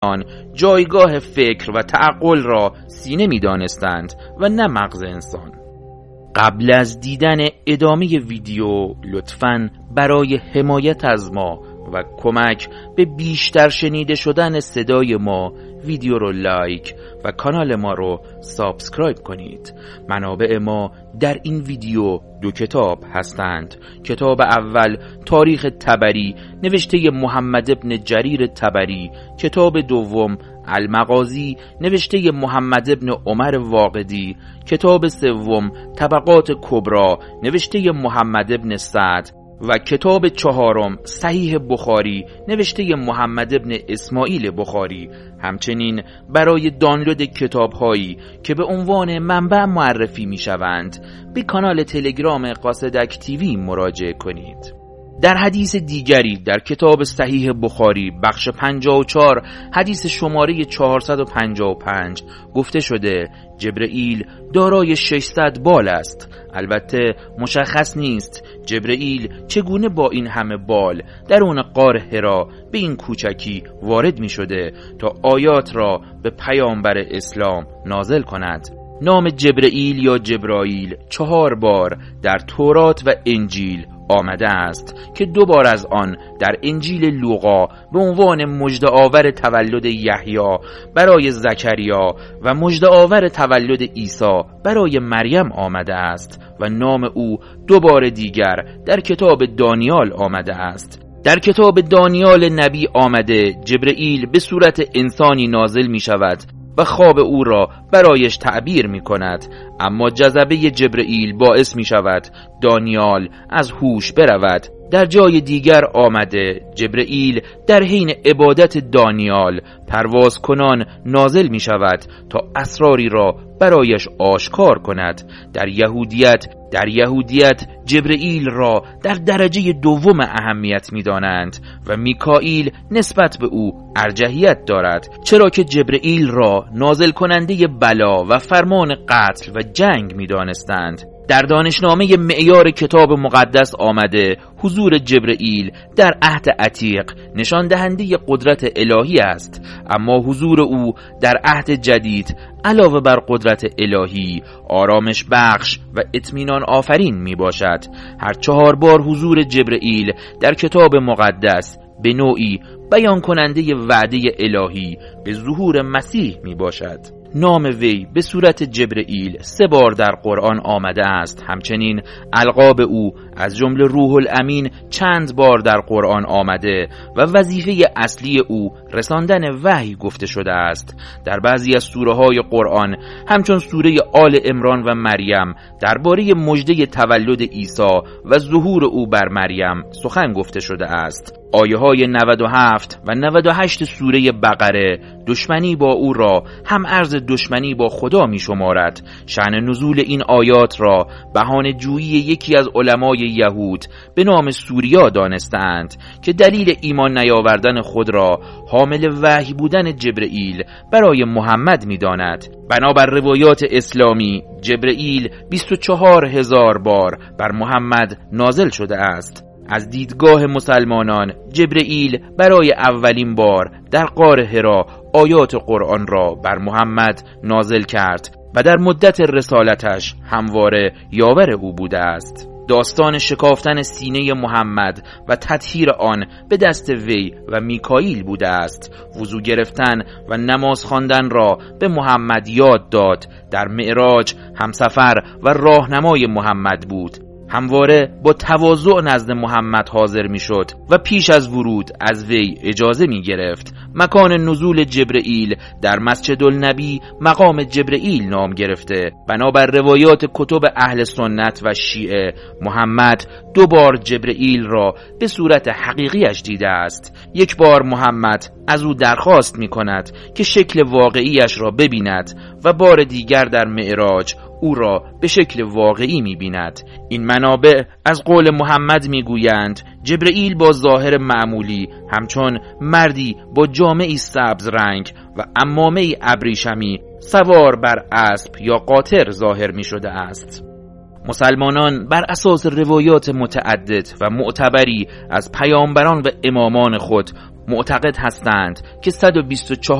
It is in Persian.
آن جایگاه فکر و تعقل را سینه می دانستند و نه مغز انسان. قبل از دیدن ادامه ویدیو لطفاً برای حمایت از ما و کمک به بیشتر شنیده شدن صدای ما ویدیو رو لایک و کانال ما رو سابسکرایب کنید. منابع ما در این ویدیو 2 کتاب هستند. کتاب اول تاریخ طبری نوشته محمد ابن جریر طبری، کتاب دوم المغازی نوشته محمد ابن عمر واقدی، کتاب سوم طبقات کبری نوشته محمد ابن سعد و کتاب چهارم صحیح بخاری نوشته محمد ابن اسماعیل بخاری. همچنین برای دانلود کتاب هایی که به عنوان منبع معرفی می شوند به کانال تلگرام قاصدک تیوی مراجعه کنید. در حدیث دیگری در کتاب صحیح بخاری بخش 54 حدیث شماره 455 گفته شده جبرئیل دارای 600 بال است. البته مشخص نیست جبرئیل چگونه با این همه بال درون غار حرا به این کوچکی وارد می شده تا آیات را به پیامبر اسلام نازل کند. نام جبرئیل یا جبرائیل 4 بار در تورات و انجیل آمده است که 2 بار از آن در انجیل لوقا به عنوان مژده آور تولد یحیی برای زکریا و مژده آور تولد عیسی برای مریم آمده است و نام او 2 بار دیگر در کتاب دانیال آمده است. در کتاب دانیال نبی آمده جبرئیل به صورت انسانی نازل می شود و خواب او را برایش تعبیر می کند، اما جذبه جبرئیل باعث می شود دانیال از هوش برود. در جای دیگر آمده جبرئیل در حین عبادت دانیال پرواز کنان نازل می شود تا اسراری را برایش آشکار کند. در یهودیت جبرئیل را در درجه دوم اهمیت می دانند و میکائیل نسبت به او ارجحیت دارد، چرا که جبرئیل را نازل کننده بلا و فرمان قتل و جنگ می دانستند. در دانشنامه معیار کتاب مقدس آمده حضور جبرئیل در عهد عتیق نشان دهنده قدرت الهی است، اما حضور او در عهد جدید علاوه بر قدرت الهی آرامش بخش و اطمینان آفرین می باشد. هر 4 بار حضور جبرئیل در کتاب مقدس به نوعی بیان کننده وعده الهی به ظهور مسیح می باشد. نام وی به صورت جبرئیل 3 بار در قرآن آمده است. همچنین القاب او از جمله روح الامین چند بار در قرآن آمده و وظیفه اصلی او رساندن وحی گفته شده است. در بعضی از سوره های قرآن همچون سوره آل عمران و مریم درباره مژده تولد عیسی و ظهور او بر مریم سخن گفته شده است. آیه های 97 و 98 سوره بقره دشمنی با او را هم عرض دشمنی با خدا می شمارد. شأن نزول این آیات را بهانه جویی یکی از علمای یهود به نام سوریا دانستند که دلیل ایمان نیاوردن خود را حامل وحی بودن جبرئیل برای محمد می داند. بنابر روایات اسلامی جبرئیل 24,000 بار بر محمد نازل شده است. از دیدگاه مسلمانان جبرئیل برای اولین بار در غار حرا آیات قرآن را بر محمد نازل کرد و در مدت رسالتش همواره یاور او بوده است. داستان شکافتن سینه محمد و تطهیر آن به دست وی و میکائیل بوده است. وضو گرفتن و نماز خواندن را به محمد یاد داد. در معراج همسفر و راهنمای محمد بود. همواره با تواضع نزد محمد حاضر می شد و پیش از ورود از وی اجازه می گرفت. مکان نزول جبرئیل در مسجد النبی مقام جبرئیل نام گرفته. بنابر روایات کتب اهل سنت و شیعه محمد 2 بار جبرئیل را به صورت حقیقیش دیده است. 1 بار محمد از او درخواست می کند که شکل واقعیش را ببیند و بار دیگر در معراج او را به شکل واقعی می بیند. این منابع از قول محمد می گویند جبرئیل با ظاهر معمولی همچون مردی با جامه‌ای سبز رنگ و عمامه‌ای ابریشمی سوار بر اسب یا قاطر ظاهر می شده است. مسلمانان بر اساس روایات متعدد و معتبری از پیامبران و امامان خود معتقد هستند که 124